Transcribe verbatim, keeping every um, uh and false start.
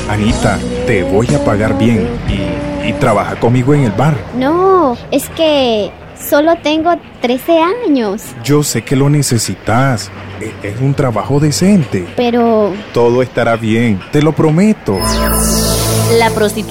Anita, te voy a pagar bien y, y trabaja conmigo en el bar. No, es que solo tengo trece años. Yo sé que lo necesitas. E- Es un trabajo decente. Pero Todo estará bien, te lo prometo. La prostitución